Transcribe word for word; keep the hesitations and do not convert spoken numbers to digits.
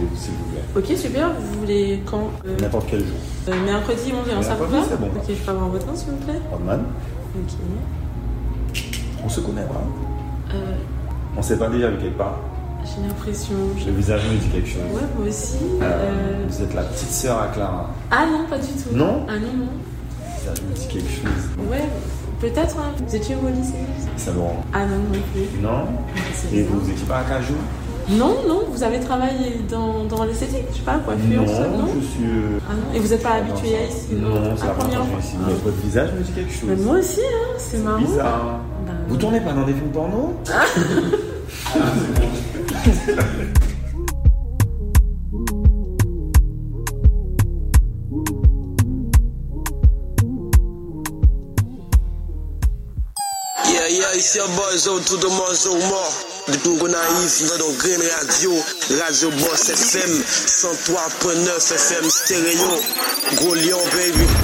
rendez-vous, s'il vous plaît. Ok, super. Vous voulez quand euh... N'importe quel jour. Euh, mercredi, onze heures, ça vous va? C'est bon. Ok, je peux avoir votre nom, s'il vous plaît? Rodman. Ok. On se connaît pas. Euh... On s'est pas déjà vu quelque part. J'ai l'impression. Le visage me dit quelque chose. Ouais, moi aussi. Euh, euh... Vous êtes la petite sœur à Clara. Ah non, pas du tout. Non? Ah non, non. Le visage me dit quelque chose. Ouais, peut-être. Hein. Vous étiez au lycée? Ça me rend. Ah non, non plus. Non? C'est Et bizarre. vous étiez pas à Cajou? Non, non, vous avez travaillé dans, dans l'esthétique, je sais pas, coiffure, Non, ça, non? je suis. euh, Ah non, et vous n'êtes pas habitué à ici? Non, c'est Ah, la première fois ici. Mais votre visage me dit quelque chose. Mais moi aussi, hein, c'est marrant. Bizarre. Bah, Vous tournez pas dans des films porno? Yeah, yeah, it's your boy Zone, tout le monde Zone mort. Depuis qu'on arrive dans Green Radio, Radio Boss F M, cent trois point neuf F M stéréo, Gros Lion, baby.